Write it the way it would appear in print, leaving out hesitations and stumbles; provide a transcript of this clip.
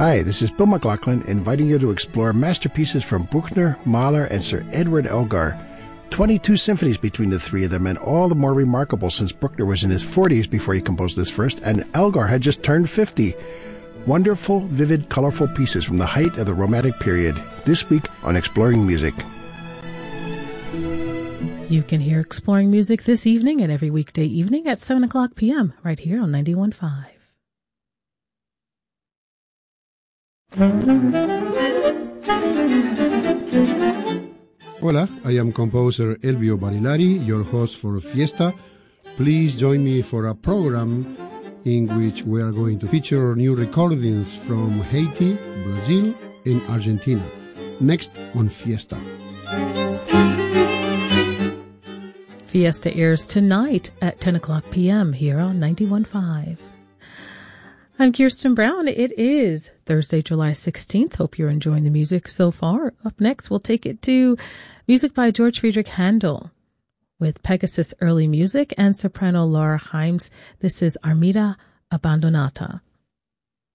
Hi, this is Bill McLaughlin inviting you to explore masterpieces from Bruckner, Mahler, and Sir Edward Elgar. 22 symphonies between the three of them, and all the more remarkable since Bruckner was in his 40s before he composed this first, and Elgar had just turned 50. Wonderful, vivid, colorful pieces from the height of the Romantic period, this week on Exploring Music. You can hear Exploring Music this evening and every weekday evening at 7 o'clock p.m. right here on 91.5. Hola, I am composer Elvio Barilari, your host for Fiesta. Please join me for a program in which we are going to feature new recordings from Haiti, Brazil, and Argentina. Next on Fiesta. Fiesta airs tonight at 10 o'clock p.m. here on 91.5. I'm Kirsten Brown. It is Thursday, July 16th. Hope you're enjoying the music so far. Up next, we'll take it to music by George Friedrich Handel with Pegasus Early Music and soprano Laura Himes. This is Armida Abbandonata.